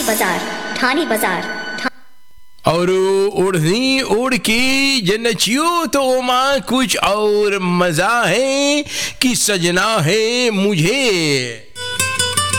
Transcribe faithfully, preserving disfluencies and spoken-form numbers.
बाजार, ठानी बाजार। और ओढ़नी ओढ़ के जनचियो तो माँ कुछ और मजा है कि सजना है मुझे।